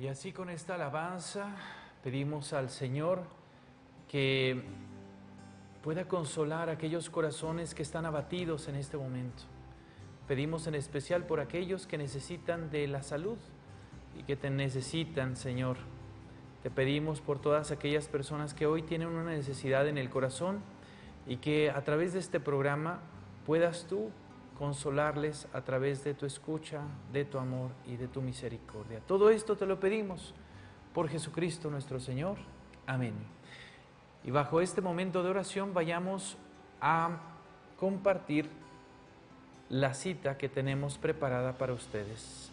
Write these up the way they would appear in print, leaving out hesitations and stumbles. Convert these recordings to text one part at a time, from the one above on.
Y así con esta alabanza pedimos al Señor que pueda consolar aquellos corazones que están abatidos en este momento. Pedimos en especial por aquellos que necesitan de la salud y que te necesitan, Señor. Te pedimos por todas aquellas personas que hoy tienen una necesidad en el corazón y que a través de este programa puedas tú consolarles a través de tu escucha, de tu amor y de tu misericordia. Todo esto te lo pedimos por Jesucristo nuestro Señor. Amén. Y bajo este momento de oración vayamos a compartir la cita que tenemos preparada para ustedes.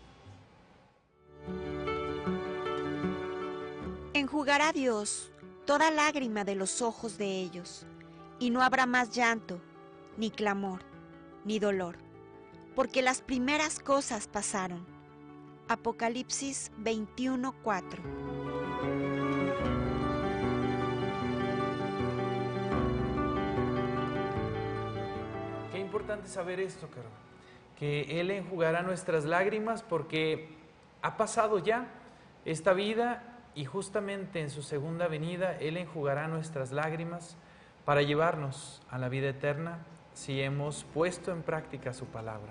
Enjugará Dios toda lágrima de los ojos de ellos, y no habrá más llanto, ni clamor, ni dolor, porque las primeras cosas pasaron. Apocalipsis 21:4. Qué importante saber esto, Caro, que Él enjugará nuestras lágrimas porque ha pasado ya esta vida y justamente en su segunda venida Él enjugará nuestras lágrimas para llevarnos a la vida eterna si hemos puesto en práctica su palabra.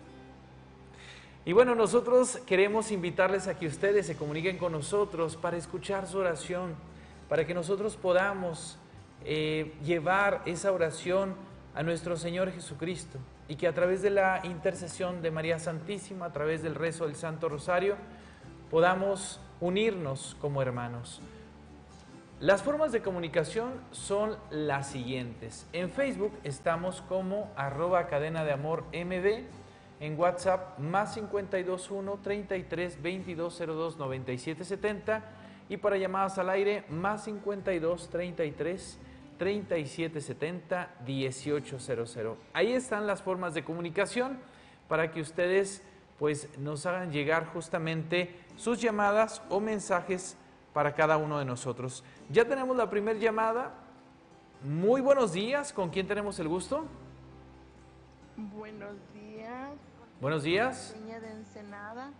Y bueno, nosotros queremos invitarles a que ustedes se comuniquen con nosotros para escuchar su oración, para que nosotros podamos llevar esa oración a nuestro Señor Jesucristo y que a través de la intercesión de María Santísima, a través del rezo del Santo Rosario, podamos unirnos como hermanos. Las formas de comunicación son las siguientes. En Facebook estamos como @cadenadeamormd, en WhatsApp más 521 33 22 02 97 70 y para llamadas al aire más 52 33 37 70 1800. Ahí están las formas de comunicación para que ustedes pues nos hagan llegar justamente sus llamadas o mensajes para cada uno de nosotros. Ya tenemos la primera llamada. Muy buenos días. ¿Con quién tenemos el gusto? Buenos días. Buenos días. Peña de Ensenada.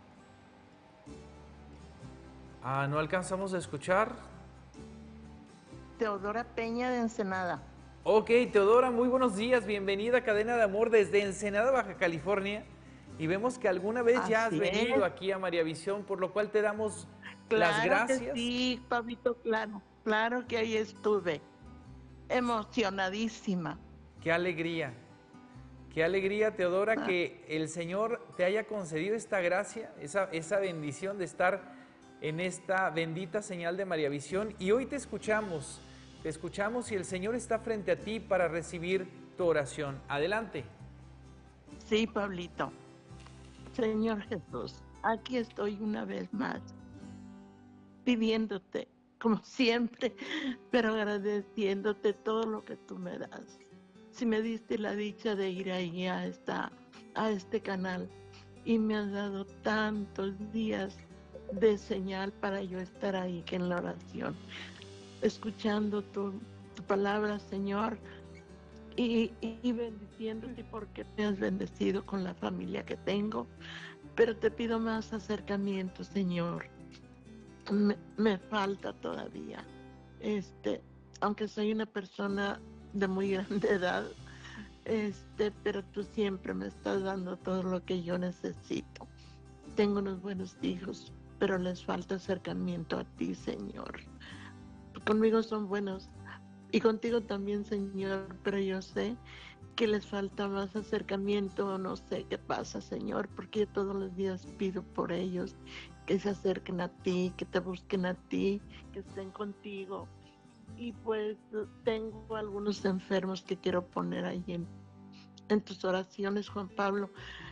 No alcanzamos a escuchar. Teodora Peña de Ensenada. Ok, Teodora, muy buenos días. Bienvenida a Cadena de Amor desde Ensenada, Baja California. Y vemos que alguna vez ya has venido aquí a María Visión, por lo cual te damos las gracias. Claro que sí, Pablito, claro que ahí estuve. Emocionadísima. Qué alegría, Teodora, que el Señor te haya concedido esta gracia, esa bendición de estar en esta bendita señal de María Visión. Y hoy te escuchamos y el Señor está frente a ti para recibir tu oración. Adelante. Sí, Pablito. Señor Jesús, aquí estoy una vez más, pidiéndote, como siempre, pero agradeciéndote todo lo que tú me das. Si me diste la dicha de ir ahí a este canal y me has dado tantos días de señal para yo estar ahí que en la oración, escuchando tu palabra, Señor, y bendiciéndote porque me has bendecido con la familia que tengo, pero te pido más acercamiento, Señor. Me falta todavía, aunque soy una persona de muy grande edad, pero tú siempre me estás dando todo lo que yo necesito. Tengo unos buenos hijos, pero les falta acercamiento a ti, Señor. Conmigo son buenos y contigo también, Señor, pero yo sé que les falta más acercamiento, no sé qué pasa, Señor, porque yo todos los días pido por ellos, que se acerquen a ti, que te busquen a ti, que estén contigo. Y pues tengo algunos enfermos que quiero poner ahí en tus oraciones, Juan Pablo.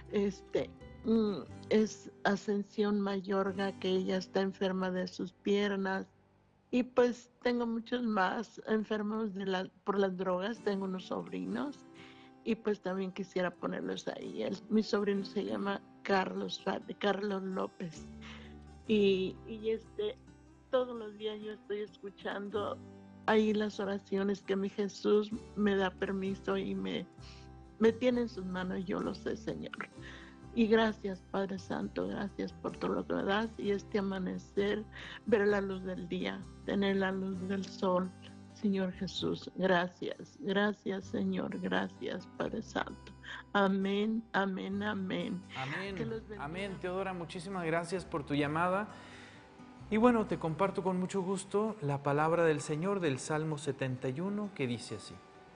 Es Ascensión Mayorga, que ella está enferma de sus piernas. Y pues tengo muchos más enfermos por las drogas, tengo unos sobrinos y pues también quisiera ponerlos ahí. Mi sobrino se llama Carlos López y todos los días yo estoy escuchando ahí las oraciones que mi Jesús me da permiso y me tiene en sus manos, yo lo sé, Señor. Y gracias, Padre Santo, gracias por todo lo que me das y este amanecer, ver la luz del día, tener la luz del sol. Señor Jesús, gracias, gracias Señor, gracias Padre Santo. Amén, amén, amén. Amén, amén. Teodora, muchísimas gracias por tu llamada. Y bueno, te comparto con mucho gusto la palabra del Señor del Salmo 71 que dice así.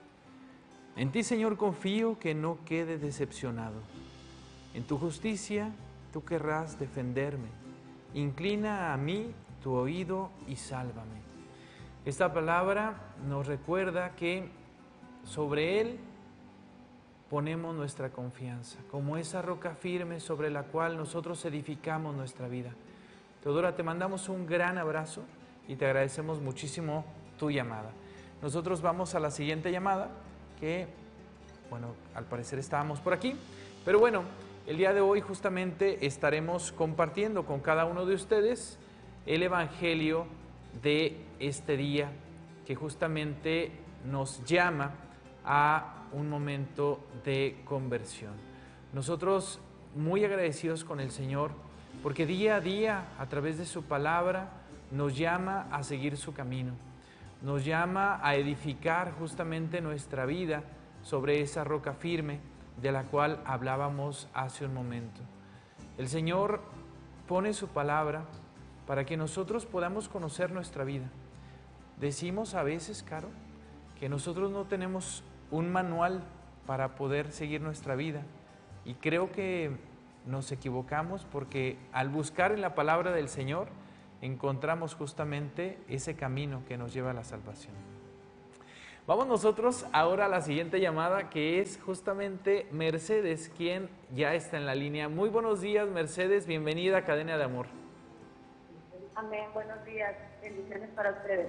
En ti, Señor, confío, que no quede decepcionado. En tu justicia tú querrás defenderme. Inclina a mí tu oído y sálvame. Esta palabra nos recuerda que sobre Él ponemos nuestra confianza, como esa roca firme sobre la cual nosotros edificamos nuestra vida. Teodora, te mandamos un gran abrazo y te agradecemos muchísimo tu llamada. Nosotros vamos a la siguiente llamada, que, bueno, al parecer estábamos por aquí, pero bueno, el día de hoy justamente estaremos compartiendo con cada uno de ustedes el Evangelio de este día, que justamente nos llama a un momento de conversión. Nosotros muy agradecidos con el Señor, porque día a día, a través de su palabra, nos llama a seguir su camino, nos llama a edificar justamente nuestra vida sobre esa roca firme de la cual hablábamos hace un momento. El Señor pone su palabra para que nosotros podamos conocer nuestra vida. Decimos a veces, Caro, que nosotros no tenemos un manual para poder seguir nuestra vida, y creo que nos equivocamos, porque al buscar en la palabra del Señor encontramos justamente ese camino que nos lleva a la salvación. Vamos nosotros ahora a la siguiente llamada, que es justamente Mercedes, quien ya está en la línea. Muy buenos días, Mercedes, bienvenida a Cadena de Amor. Amén, buenos días, bendiciones para ustedes.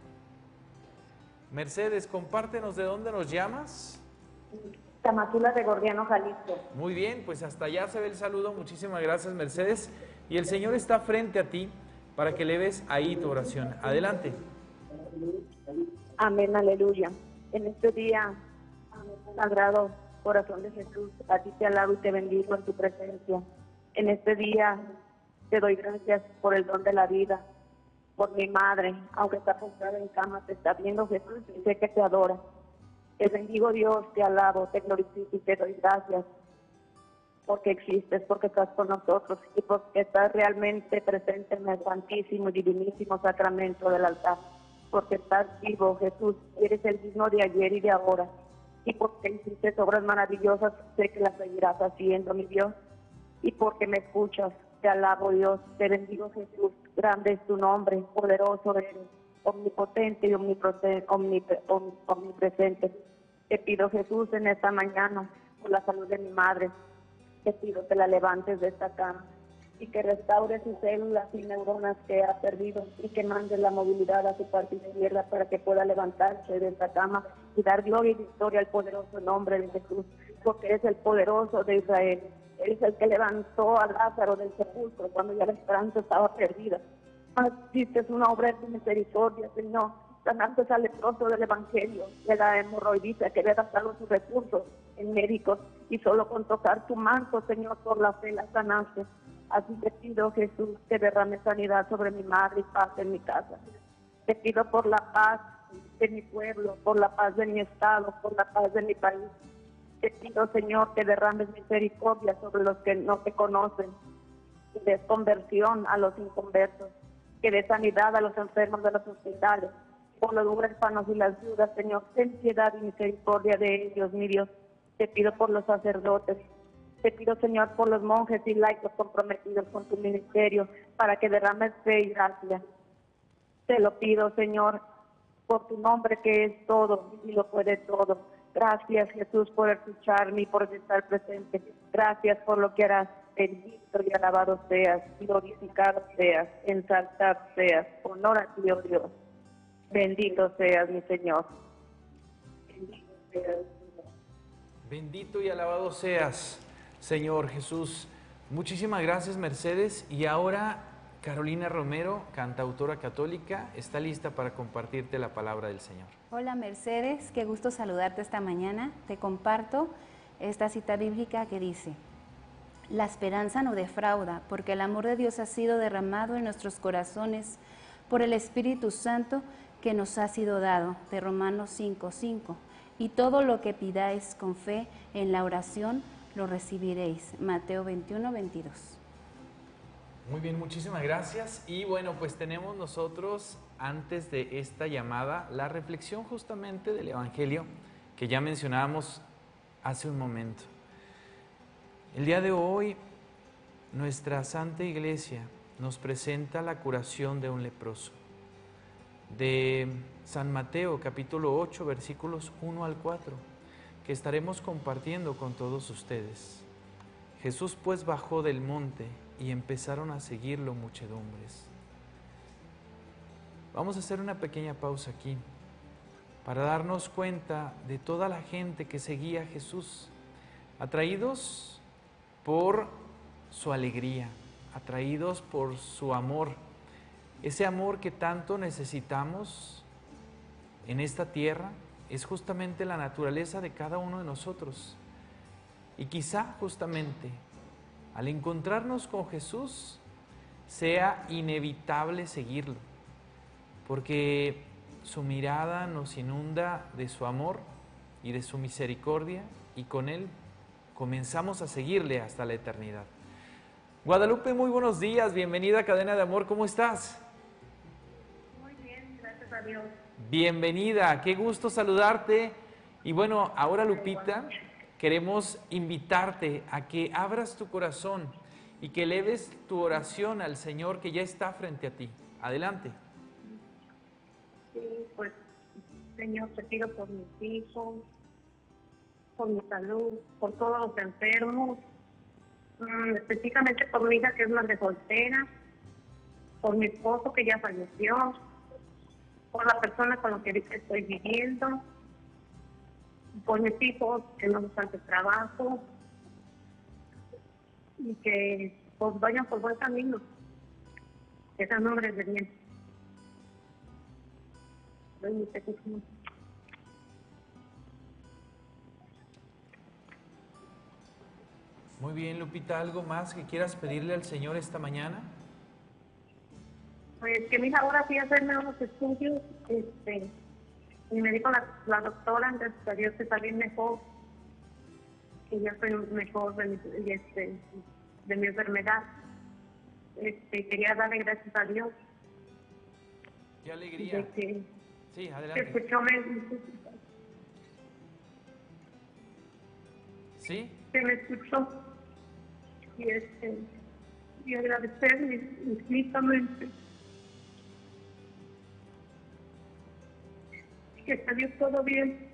Mercedes, compártenos de dónde nos llamas. Tamazula de Gordiano, Jalisco. Muy bien, pues hasta allá se ve el saludo. Muchísimas gracias, Mercedes. Y el Señor está frente a ti para que leves ahí tu oración. Adelante. Amén, aleluya. En este día, sagrado corazón de Jesús, a ti te alabo y te bendigo en tu presencia. En este día te doy gracias por el don de la vida, por mi madre, aunque está postrada en cama, te está viendo Jesús y sé que te adora. Te bendigo, Dios, te alabo, te glorifico y te doy gracias porque existes, porque estás con nosotros y porque estás realmente presente en el santísimo y divinísimo sacramento del altar. Porque estás vivo, Jesús, eres el mismo de ayer y de ahora. Y porque hiciste obras maravillosas, sé que las seguirás haciendo, mi Dios. Y porque me escuchas, te alabo, Dios, te bendigo, Jesús. Grande es tu nombre, poderoso eres, omnipotente y omnipresente. Te pido, Jesús, en esta mañana, por la salud de mi madre, te pido que la levantes de esta cama y que restaure sus células y neuronas que ha perdido y que mande la movilidad a su parte izquierda para que pueda levantarse de esta cama y dar gloria y victoria al poderoso nombre de Jesús, porque eres el poderoso de Israel. Eres el que levantó a Lázaro del sepulcro cuando ya la esperanza estaba perdida. Hiciste una obra de misericordia, Señor. Sanaste al leproso del Evangelio, de la hemorroidita que había gastado sus recursos en médicos, y solo con tocar tu manto, Señor, por la fe la sanaste. Así te pido, Jesús, que derrame sanidad sobre mi madre y paz en mi casa. Te pido por la paz de mi pueblo, por la paz de mi estado, por la paz de mi país. Te pido, Señor, que derrames misericordia sobre los que no te conocen, que des conversión a los inconversos, que des sanidad a los enfermos de los hospitales, por los huérfanos y las viudas, Señor, ten piedad y misericordia de ellos, mi Dios. Te pido por los sacerdotes, te pido, Señor, por los monjes y laicos comprometidos con tu ministerio, para que derrames fe y gracia. Te lo pido, Señor, por tu nombre que es todo y lo puede todo. Gracias, Jesús, por escucharme y por estar presente. Gracias por lo que harás. Bendito y alabado seas, glorificado seas, ensalzado seas. Honor a ti, oh Dios. Bendito seas, mi Señor. Bendito seas, Señor. Bendito y alabado seas, Señor Jesús. Muchísimas gracias, Mercedes. Y ahora Carolina Romero, cantautora católica, está lista para compartirte la palabra del Señor. Hola, Mercedes, qué gusto saludarte esta mañana. Te comparto esta cita bíblica que dice: La esperanza no defrauda, porque el amor de Dios ha sido derramado en nuestros corazones por el Espíritu Santo que nos ha sido dado, de Romanos 5:5. Y todo lo que pidáis con fe en la oración, lo recibiréis. Mateo 21:22. Muy bien, muchísimas gracias. Y bueno, pues tenemos nosotros, antes de esta llamada, la reflexión justamente del Evangelio que ya mencionábamos hace un momento. El día de hoy, nuestra Santa Iglesia nos presenta la curación de un leproso. De San Mateo, capítulo 8, versículos 1 al 4, que estaremos compartiendo con todos ustedes. Jesús pues bajó del monte y empezaron a seguirlo muchedumbres. Vamos a hacer una pequeña pausa aquí para darnos cuenta de toda la gente que seguía a Jesús, atraídos por su alegría, atraídos por su amor, ese amor que tanto necesitamos en esta tierra. Es justamente la naturaleza de cada uno de nosotros. Y quizá justamente al encontrarnos con Jesús sea inevitable seguirlo, porque su mirada nos inunda de su amor y de su misericordia, y con Él comenzamos a seguirle hasta la eternidad. Guadalupe, muy buenos días, bienvenida a Cadena de Amor, ¿cómo estás? Muy bien, gracias a Dios. Bienvenida, qué gusto saludarte. Y bueno, ahora Lupita, queremos invitarte a que abras tu corazón y que eleves tu oración al Señor que ya está frente a ti. Adelante. Sí, pues, Señor, te pido por mis hijos, por mi salud, por todos los enfermos, específicamente por mi hija que es madre soltera, por mi esposo que ya falleció, por la persona con la que ahorita estoy viviendo, por mis hijos que no les hace trabajo y que pues vayan por buen camino, que sean hombres de bien. Muy bien, Lupita, ¿algo más que quieras pedirle al Señor esta mañana? Pues que mi hija ahora fui a hacerme unos estudios, y me dijo la doctora, gracias a Dios, que está bien mejor, que ya estoy mejor de mi enfermedad. Quería darle gracias a Dios. ¡Qué alegría! De que Sí, adelante. escuchó ¿Sí? que me escuchó y agradecerle infinitamente que salió todo bien.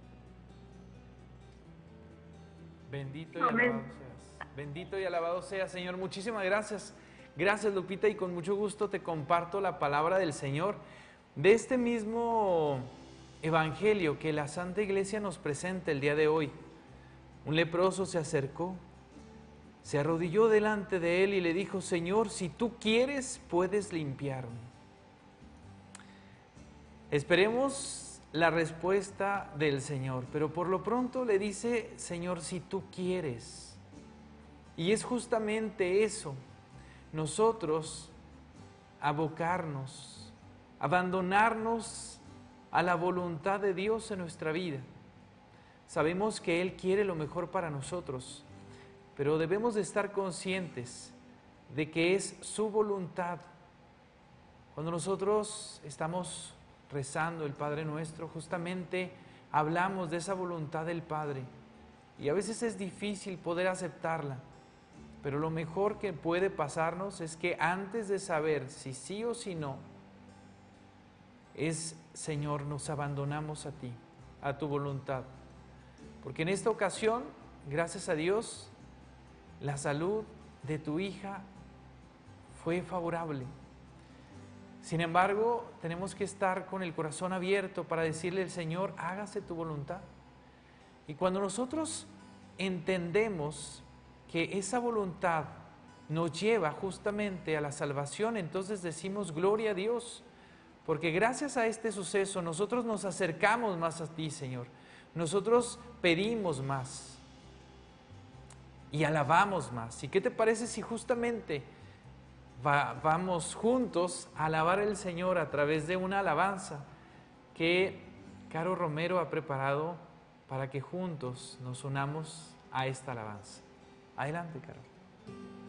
Bendito y Amén. alabado seas. Bendito y alabado seas, Señor. Muchísimas gracias. Gracias, Lupita, y con mucho gusto te comparto la palabra del Señor de este mismo evangelio que la Santa Iglesia nos presenta el día de hoy. Un leproso se acercó, se arrodilló delante de él y le dijo: Señor, si tú quieres, puedes limpiarme. Esperemos la respuesta del Señor, pero por lo pronto le dice: Señor, si tú quieres. Y es justamente eso, nosotros abocarnos, abandonarnos a la voluntad de Dios en nuestra vida. Sabemos que Él quiere lo mejor para nosotros, pero debemos de estar conscientes de que es su voluntad. Cuando nosotros estamos rezando el Padre Nuestro, justamente hablamos de esa voluntad del Padre, y a veces es difícil poder aceptarla, pero lo mejor que puede pasarnos es que antes de saber si sí o si no, es: Señor, nos abandonamos a ti, a tu voluntad. Porque en esta ocasión, gracias a Dios, la salud de tu hija fue favorable. Sin embargo, tenemos que estar con el corazón abierto para decirle al Señor: hágase tu voluntad. Y cuando nosotros entendemos que esa voluntad nos lleva justamente a la salvación, entonces decimos: gloria a Dios, porque gracias a este suceso nosotros nos acercamos más a ti, Señor. Nosotros pedimos más. y alabamos más. ¿Y qué te parece si justamente vamos juntos a alabar al Señor a través de una alabanza que Caro Romero ha preparado para que juntos nos unamos a esta alabanza? Adelante, Caro.